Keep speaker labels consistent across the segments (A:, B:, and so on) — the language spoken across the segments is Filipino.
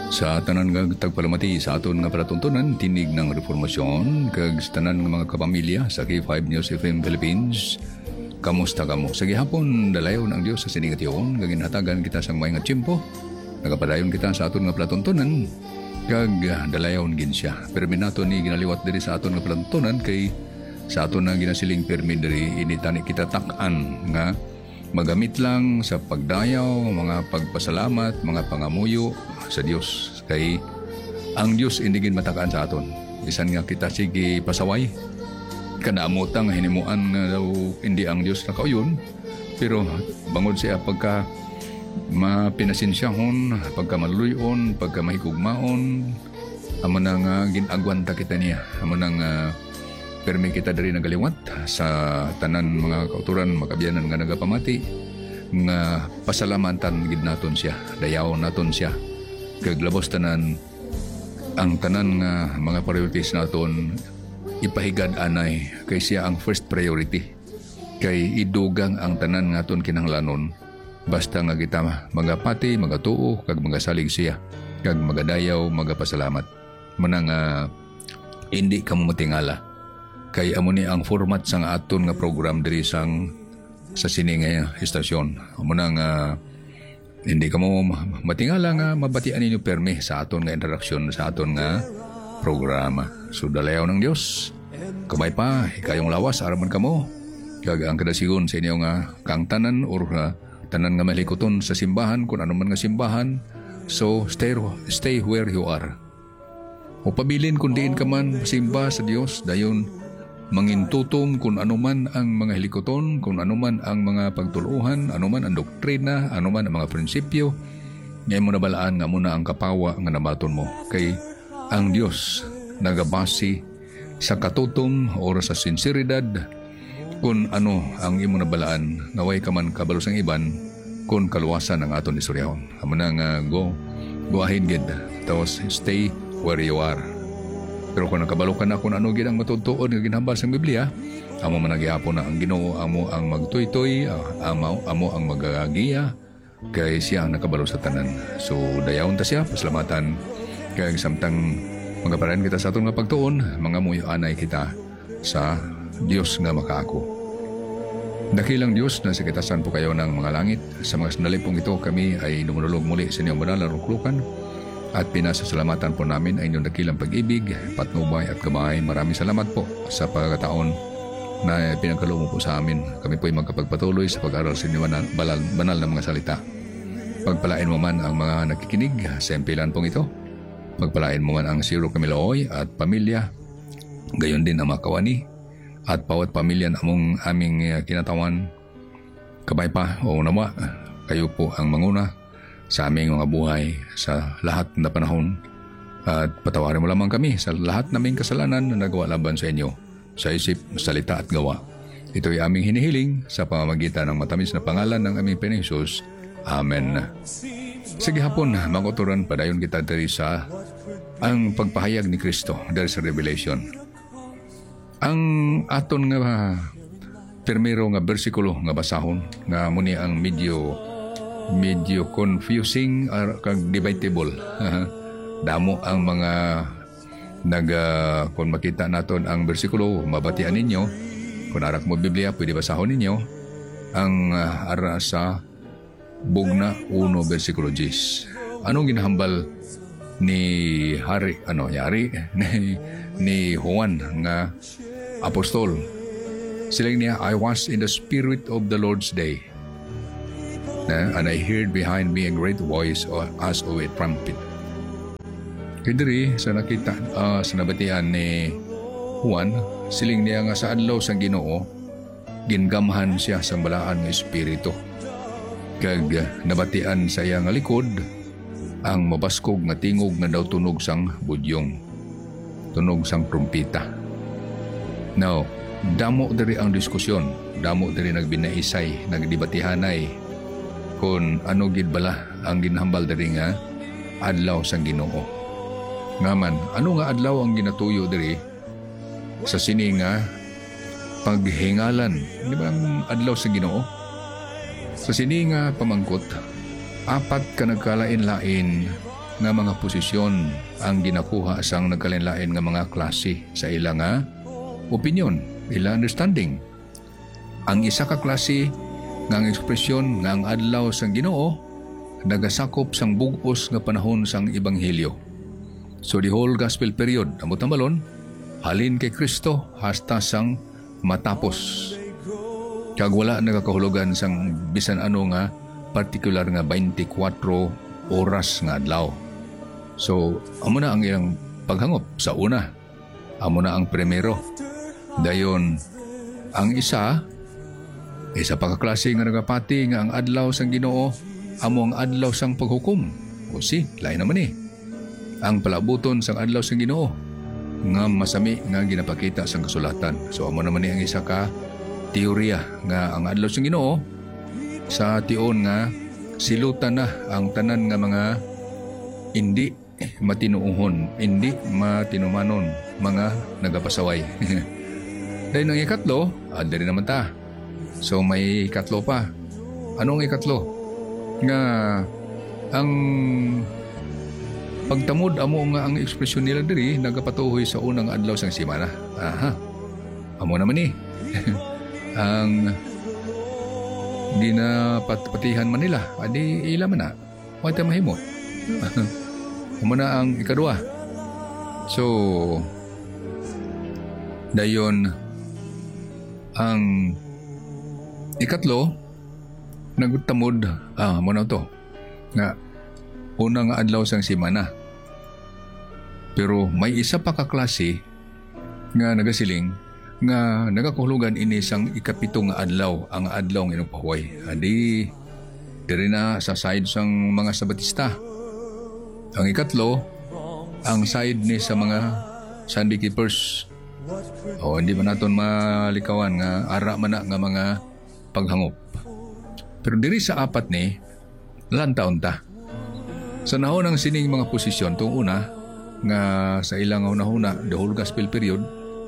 A: Sa tanan nga tagpalamati sa aton nga palatuntunan, tinig ng reformasyon, kag sa tanan nga mga kapamilya sa K5 News FM Philippines. Kamusta kamo? Sa gihapon, dalayon ang Dios sa sinigation, kag ginhatagan kita sang may nga tiyempo. Nagapadayon kita sa aton nga palatuntunan, kag dalayon gin siya. Permi nato ni ginaliwat diri sa aton nga palatuntunan kay sa aton nga ginasiling permi diri initani kita tak-an nga magamit lang sa pagdayaw, mga pagpasalamat, mga pangamuyo sa Dios. Kay ang Dios indigin matakaan sa aton. Bisan nga kita sige pasaway, kanamutang hinimuan nga daw hindi ang Dios na kauyon, pero bangod siya pagka mapinasinsyahon, pagka maluyon, pagka mahigugmaon, amo na nga ginagwanta kita niya, amo na nga permi kita diri nagaliwat sa tanan mga kauturan, makabiyanan nga nagapamati, nga pasalamatan gid naton siya, dayaw naton siya, kag labos tanan ang tanan nga mga priorities naton ipahigad anay kay siya ang first priority, kay idugang ang tanan ngaton kinahanglanon basta nga kita magapati, magatuo, kag magasalig siya, kag magadayaw, magapasalamat. Manang hindi ka mo matingala kay amo ni ang format sang aton nga program diri sang sa sini nga istasyon. Amo nang hindi ka mo matingala nga mabatian ninyo permi sa aton nga interaksyon sa aton nga programa. So dalayaw ng Dios, kamay pa ikayong lawas araman kamo, kag ang kadasigon sa inyo nga kangtanan or tanan nga malikuton sa simbahan, kung ano man nga simbahan. So stay where you are. O pabilin kung diin ka man simba sa Dios, dayon mangintutom kung anuman ang mga hilikoton, kung anuman ang mga pagtuluhan, anuman ang doktrina, anuman ang mga prinsipyo, ngayon mo nabalaan nga muna ang kapawa nga nabaton mo. Kay ang Diyos nagabasi sa katutom o sa sinseridad kung ano ang imo nabalaan, naway ka man kabalos ang iban kung kaluwasan ang aton istoryahon. Amo na nga go ahead gid, tapos stay where you are. Pero kung nakabalukan na kung ano gid ang matutuon nga ginhambal sa Biblia, amo man nagyapon na ang Ginoo, amo ang magtuytoy, amo ang magagiya, kay siya ang nakabalo sa tanan. So dayawon ta siya, pasalamatan kay samtang magaparan kita sa aton nga pagtuon, mga muyo anay kita sa Dios nga makaako. Dakilang Dios na sa kitasan po kayo ng mga langit, sa mga sandali pong ito kami ay dumulog muli sa inyong banal na ruklukan. At pinasasalamatan po namin ay inyong dakilang pag-ibig, patnubay at gabay. Maraming salamat po sa pagkataon na pinagkaloob mo po sa amin. Kami po ay magkapagpatuloy sa pag-aral sa inyong banal na mga salita. Pagpalain mo man ang mga nakikinig sa impilan pong ito. Pagpalain mo man ang Siro Camilooy at pamilya, gayon din ang mga kawani at bawat pamilya na aming kinatawan. Kabay pa o nawa, kayo po ang manguna sa aming mga buhay sa lahat na panahon, at patawarin mo lamang kami sa lahat naming kasalanan na nagawa laban sa inyo sa isip, salita at gawa. Ito ay aming hinihiling sa pamamagitan ng matamis na pangalan ng aming Panginoong Hesus. Amen. Sige hapon, makuturan padayon kita dari sa ang pagpahayag ni Kristo dari sa Revelation. Ang aton nga primero nga bersikulo nga basahon nga muni ang medyo confusing kag debatable. Damo ang mga kung makita naton ang bersikulo, mabatian ninyo. Kung arak mo Biblia, pwede basahon ninyo ang ara sa Bugna 1 versikulo 10. Anong ginahambal ni ni Juan nga apostol? Silang niya, I was in the spirit of the Lord's day, and I heard behind me a great voice as of a trumpet. Kidiri sa nakita sa nabatian ni Juan, siling niya nga sa adlaw sang Ginoo, gingamhan siya sa balaan nga espiritu. Kag nabatian sa iya nga likod ang mabaskog nga tingog nga daw tunog sang budyong, tunog sang trumpita. Now, damo diri ang diskusyon, damo diri nagbinaisay, nagdebatihanay kung ano gid bala ang ginhambal diri nga adlaw sang Ginoo. Ngaman, ano nga adlaw ang ginatuyo diri sa sini nga paghingalan? Di ba ang adlaw sa Ginoo? Sa sini nga pamangkot, apat ka nagkalain-lain nga mga posisyon ang ginakuha sang nagkalinlain nga mga klase sa ilang nga opinion, ilang understanding. Ang isa ka klase nga ang ekspresyon nga ang adlaw sang Ginoo nagasakop sang bug-os nga panahon sang ebanghelyo. So the whole gospel period, amot na balon, halin kay Kristo hasta sang matapos. Kag wala nagakahulugan sang bisan ano nga particular nga 24 oras nga adlaw. So, amo na ang ilang paghangop sa una. Amo na ang primero. Dayon, ang isa pa kaklase nga nagapati nga ang adlaw sang Ginoo amo ang adlaw sang paghukom. O lain naman ang palabuton sang adlaw sang Ginoo nga masami nga ginapakita sang kasulatan. So amo naman ang isa ka teorya nga ang adlaw sang Ginoo sa tion nga silutan na ang tanan nga mga hindi matinuuhon, hindi matinumanon mga nagapasaway. Dahil ang ikatlo, adari naman ta. So may ikatlo pa. Anong ikatlo? Nga ang pagtamod amo nga ang ekspresyon nila diri nagapatuhoy sa unang adlaw sang semana. Aha. Amo naman ang ginapatihan man nila. Adi ila man na. Wala mahimo. Amo na ang ikadua. So dayon ang ikatlo nagtamod mo na to nga unang adlaw sang semana. Pero may isa pa ka klase nga nagasiling nga nagakahulugan ini sang ikapitong adlaw ang adlaw ng pahuway. Adi diri na sa side sang mga Sabatista. Ang ikatlo ang side ni sa mga Sunday keepers. Hindi man naton malikawan nga ara man na nga mga paghangop. Pero diri sa apat ni lantaon ta. Sa naunang sining mga posisyon tong una nga sa ilang una-una the whole gospel period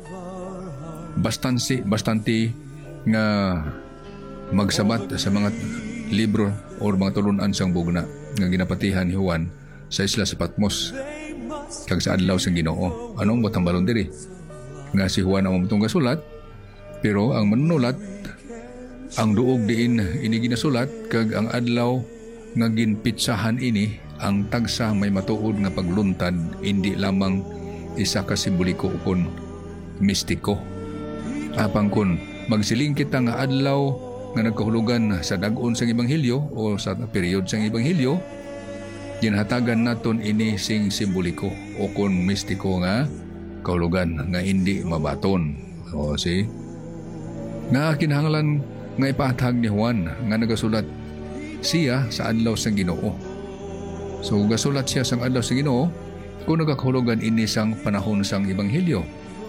A: bastante nga magsabat sa mga libro o mga tulunan sang bugna nga ginapatihan ni Juan sa isla sa Patmos kag sa adlaw sang Ginoo. Anong butang balon diri? Nga si Juan ang mamutong gasulat, pero ang manunulat ang duog diin ini ginasulat kag ang adlaw nga ginpitsahan ini ang tagsa may matuod nga pagluntad hindi lamang isa ka simboliko ukon mistiko. Apang kun magsiling kita nga adlaw nga nagkahulugan sa dag-on sang ebanghelyo o sa period sang ebanghelyo, ginhatagan naton ini sing simboliko o kun mistiko nga kahulugan nga hindi mabaton. O nga kinahanglan nga ipahatag ni Juan nga nagasulat siya sa adlaw sang Ginoo. So gasulat siya sang adlaw sang Ginoo kung nagakahulugan ini sang panahon sang ebanghelyo.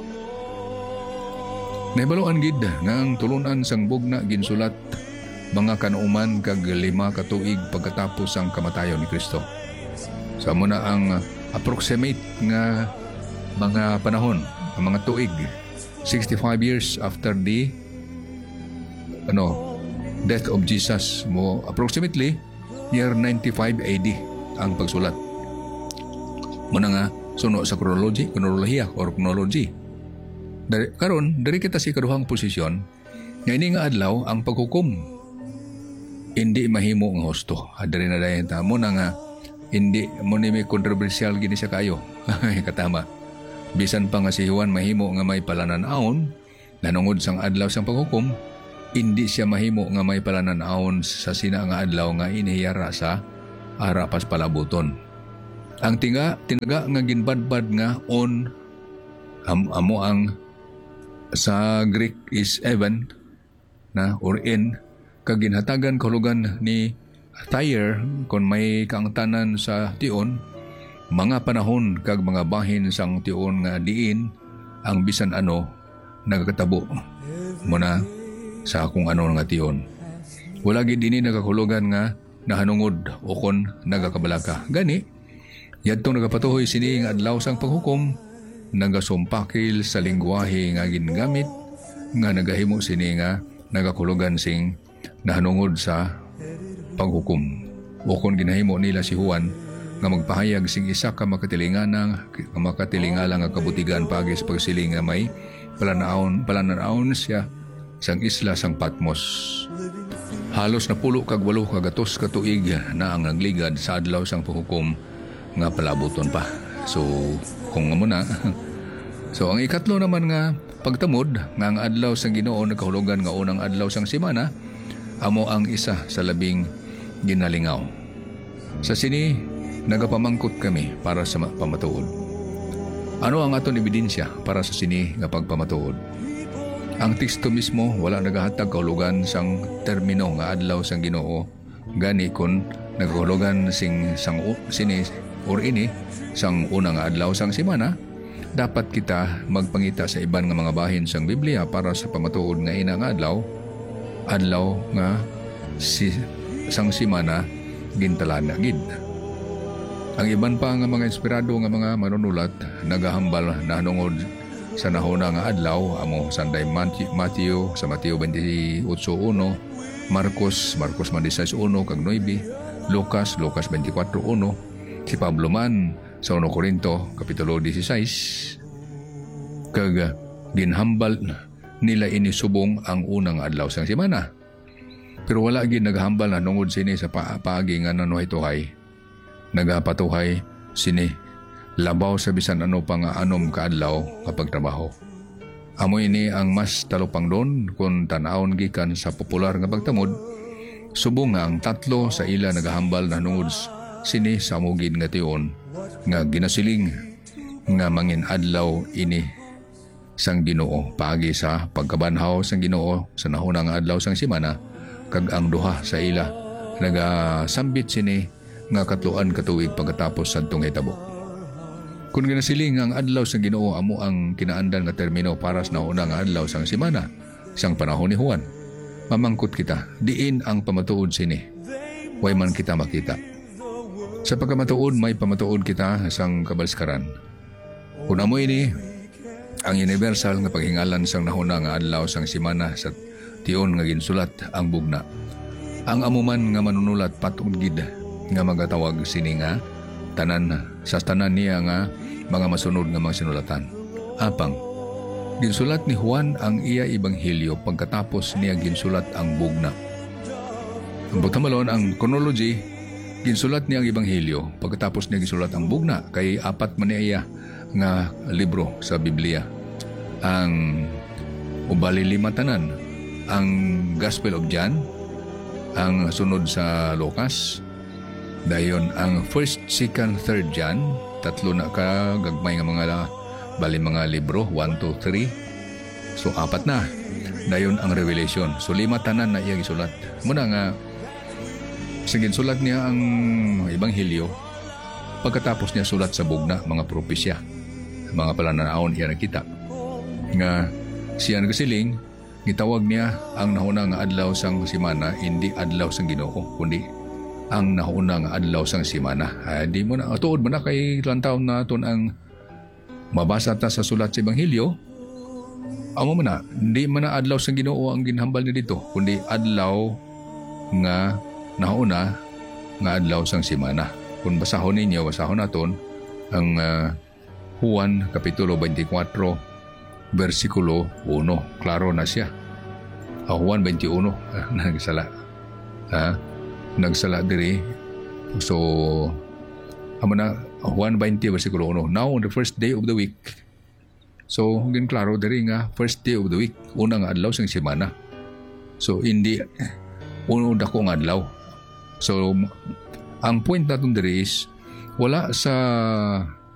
A: Nahibaluan gid nga ang tulunan sang bugna ginsulat mga kanuman kag 5 ka tuig pagkatapos sang kamatayon ni Kristo. So amo na ang approximate nga mga panahon, ang mga tuig, 65 years after the death of Jesus mo, approximately year 95 AD ang pagsulat. Muna nga suno sa kronolohiya or chronology. Karon dari kita si kaduhang posisyon nga ini nga adlaw ang paghukom hindi mahimo nga husto. Adari na dayon ta mo na nga hindi mo ni may kontrobersyal gini siya kayo. Katama. Bisan pa nga si Juan mahimo nga may palanan-aon nanungod sang adlaw sang paghukom, hindi siya mahimo nga may palanan-aon sa sina nga adlaw nga inihiyara sa arapas palabuton. Ang tinaga nga ginbadbad nga on amo ang sa Greek is even na or in kag ginhatagan kahulugan ni Tyre kon may kaangtanan sa tion mga panahon kag mga bahin sang tion nga diin ang bisan ano nagakatabo muna sa kung ano nga tion. Wala gid dinhi nagakahulugan nga nahanungod o kon nagakabalaka. Gani yadtong nagapatuhoy sini nga adlaw sang paghukom nagasumpakil sa lingwahe nga gingamit nga nagahimo sini nga nagakahulugan sing nahanungod sa paghukom. O kon ginahimo nila si Juan nga magpahayag sing isa ka makatilingalang nga kabutigan pagi sa pagsiling nga may palananaon siya sang isla sang Patmos. Halos na pulo kag 8 kagatos ka tuig na ang nagligad sa adlaw sang pahukom nga palabuton pa. So kung amo na so ang ikatlo naman nga pagtamod nga ang adlaw sang Ginoo nagkahulugan nga unang adlaw sang semana amo ang isa sa labing ginalingaw. Sa sini nagapamangkot kami para sa pamatuod. Ano ang aton ebidensya para sa sini nga pagpamatuod? Ang teksto mismo wala nagahatag kahulugan sang termino nga adlaw sang Ginoo. Gani kun nagahulugan sini or ini sang unang adlaw sang semana, dapat kita magpangita sa iban nga mga bahin sang Biblia para sa pamatuod nga ina nga adlaw nga sang semana gintalana gid. Ang iban pa nga mga inspirado nga mga manunulat nagahambal na nungod sa nahuna nga adlaw amo sanday Matthew 28:1, Marcos 16:1 kag 9, Lucas 24:1, si Pablo man sa 1 Corinto kapitulo 16 kag ginhambal nila inisubong ang unang adlaw sang semana. Pero wala gid naghambal na nungod sini sa paagi nga nanuhay-tuhay. Nagapatuhay sini labaw sa bisan ano pa nga anom ka adlaw kapag trabaho. Amo ini ang mas talupang doon kung tanawon gikan sa popular nga pagtamod. Subong nga ang tatlo sa ila nagahambal na nungod sini sa mugid nga tion nga ginasiling nga mangin adlaw ini sang Ginoo paagi sa pagkabanhaw sang Ginoo sa nahuna nga adlaw sang semana kag ang duha sa ila nagasambit sini nga katluan katuig pagkatapos sadtong hitabo. Kung ginasiling ang adlaw sang Ginoo amo ang kinaandan nga termino para sa nahuna nga adlaw sang semana sang panahon ni Juan, mamangkot kita diin ang pamatuod sini way man kita makita. Sa pagkamatuod may pamatuod kita sang kabalskaran. Kung amo ini ang universal nga paghingalan sang nahuna nga adlaw sang semana sa tion nga ginsulat ang bugna. Ang amuman nga manunulat patud gid nga magatawag sini nga tanan sa tanan niya nga mga masunod nga mga sinulatan. Apang ginsulat ni Juan ang iya ebanghelyo pagkatapos niya ginsulat ang bugna. Ang butamalon ang chronology ginsulat niya ang ebanghelyo pagkatapos niya ginsulat ang bugna kay apat man niya nga libro sa Biblia. Ang ubali 5 tanan, ang Gospel of John, ang sunod sa Lucas, dayon ang 1st, 2nd, 3rd John, tatlo na ka gagmay nga mga bali mga libro 1, 2, 3. So 4 na. Dayon ang Revelation. So 5 tanan na iya gisulat. Muna nga sige sulat niya ang ebanghelyo pagkatapos niya sulat sa bugna mga propesya. Mga palananaon iya nakita nga siya nagasiling gitawag niya ang nahuna nga adlaw sang semana hindi adlaw sang Ginoo kundi ang nahuna nga adlaw sang semana. Di mo na tuod mo na kay ilang taon na ton ang mabasa ta sa sulat sa ebanghelyo. Amo mo na hindi man na adlaw sang Ginoo ang ginhambal ni dito kundi adlaw nga nahuna nga adlaw sang semana. Kung basahon ninyo basahon naton ang Juan kapitulo 24 versikulo 1. Klaro na siya. Juan 21 nagsala diri. So amo na Juan 20 versikulo 1. Now on the first day of the week. So hanggang klaro diri nga first day of the week unang adlaw sang semana. So hindi uno dako nga adlaw. So ang point naton diri is wala sa